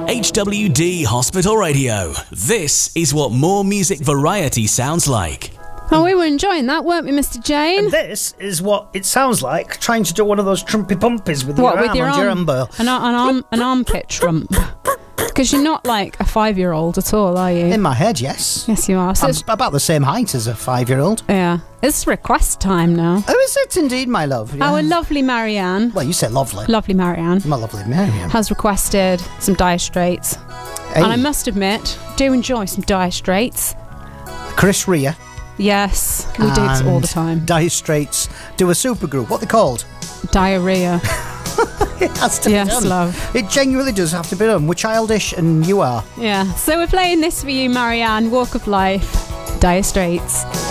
HWD Hospital Radio. This is what more music variety sounds like. Oh, we were enjoying that, weren't we, Mr. Jane? And this is what it sounds like trying to do one of those trumpy pumpies with your arm on your elbow. An armpit trump. Because you're not like a 5-year-old at all, are you? In my head, yes. Yes, you are. So I'm about the same height as a 5-year-old. Yeah. It's request time now. Oh, is it indeed, my love? Yeah. Our lovely Marianne. Well, you say lovely. Lovely Marianne. My lovely Marianne. Has requested some Dire Straits. Hey. And I must admit, do enjoy some Dire Straits. Chris Rea. Yes, we do it all the time. Dire Straits do a supergroup. What are they called? Diarrhea. It has to be done. Yes, love. It genuinely does have to be done. We're childish and you are. Yeah. So we're playing this for you, Marianne. Walk of Life. Dire Straits.